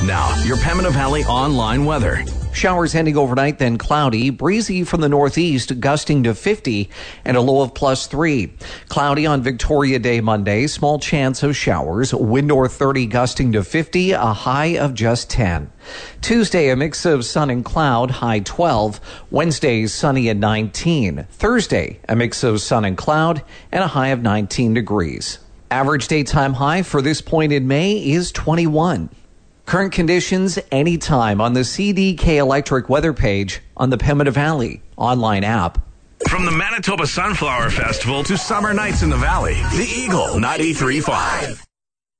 Now, your Pembina Valley online weather. Showers ending overnight, then cloudy, breezy from the northeast, gusting to 50 and a low of +3. Cloudy on Victoria Day Monday, small chance of showers, wind north 30 gusting to 50, a high of just 10. Tuesday, a mix of sun and cloud, high 12. Wednesday, sunny at 19. Thursday, a mix of sun and cloud and a high of 19 degrees. Average daytime high for this point in May is 21. Current conditions anytime on the CDK Electric weather page on the Pembina Valley online app. From the Manitoba Sunflower Festival to summer nights in the valley, the Eagle 93.5.